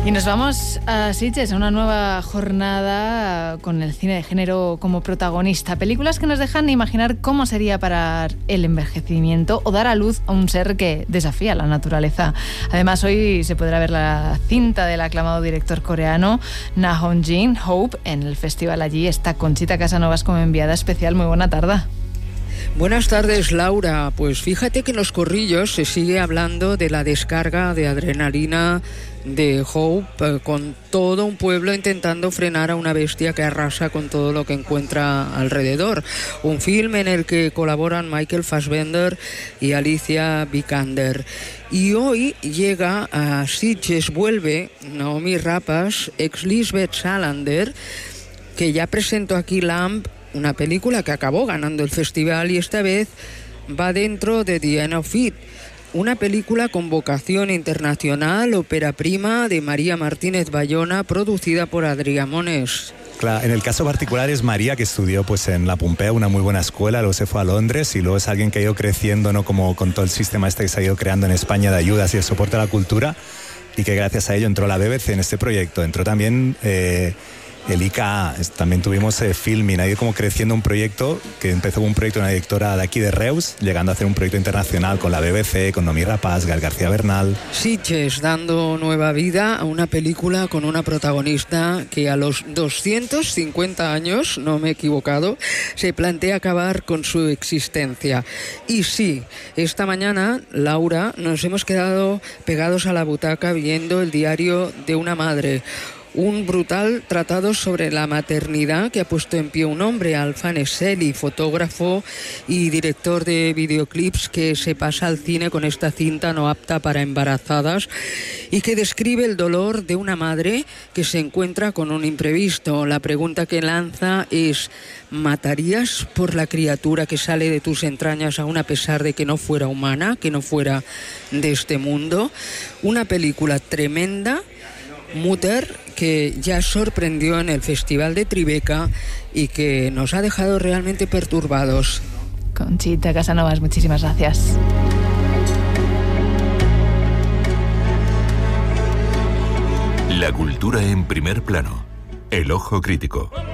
Y nos vamos a Sitges, a una nueva jornada con el cine de género como protagonista. Películas que nos dejan imaginar cómo sería parar el envejecimiento o dar a luz a un ser que desafía la naturaleza. Además, hoy se podrá ver la cinta del aclamado director coreano Na Hong-jin, Hope, en el festival. Allí está Conchita Casanovas como enviada especial. Muy buena tarde. Buenas tardes, Laura. Pues fíjate que en Los Corrillos se sigue hablando de la descarga de adrenalina de Hope, con todo un pueblo intentando frenar a una bestia que arrasa con todo lo que encuentra alrededor. Un film en el que colaboran Michael Fassbender y Alicia Vikander. Y hoy llega a Sitges, vuelve Naomi Rapace, ex Lisbeth Salander, que ya presentó aquí Lamb, una película que acabó ganando el festival, y esta vez va dentro de The End of It, una película con vocación internacional, ópera prima de María Martínez Bayona, producida por Adrià Mones. Claro, en el caso particular es María, que estudió pues en la Pompeu, una muy buena escuela, luego se fue a Londres y luego es alguien que ha ido creciendo, ¿no?, como con todo el sistema este que se ha ido creando en España de ayudas y el soporte a la cultura, y que gracias a ello entró la BBC en este proyecto. Entró también el ICA, también tuvimos Filmin, ha ido como creciendo un proyecto que empezó como un proyecto de una directora de aquí de Reus, llegando a hacer un proyecto internacional con la BBC, con Naomi Rapace, Gael García Bernal. Sitges dando nueva vida a una película con una protagonista que a los 250 años, no me he equivocado, se plantea acabar con su existencia. Y sí, esta mañana, Laura, nos hemos quedado pegados a la butaca viendo el diario de una madre. Un brutal tratado sobre la maternidad que ha puesto en pie un hombre, Alfan Esseli, fotógrafo y director de videoclips, que se pasa al cine con esta cinta no apta para embarazadas y que describe el dolor de una madre que se encuentra con un imprevisto. La pregunta que lanza es: ¿matarías por la criatura que sale de tus entrañas aún a pesar de que no fuera humana, que no fuera de este mundo? Una película tremenda, Mutter, que ya sorprendió en el Festival de Tribeca y que nos ha dejado realmente perturbados. Conchita Casanovas, muchísimas gracias. La cultura en primer plano. El ojo crítico.